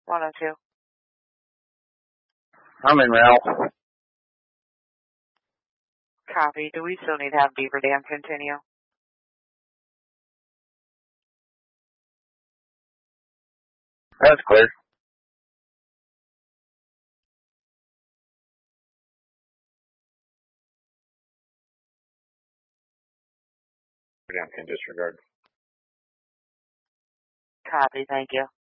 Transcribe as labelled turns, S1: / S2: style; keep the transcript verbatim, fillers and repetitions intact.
S1: one oh two.
S2: I'm in rail.
S1: Copy. Do we still need to have Beaver Dam continue?
S2: That's clear.
S3: Beaver Dam can disregard.
S1: Copy. Thank you.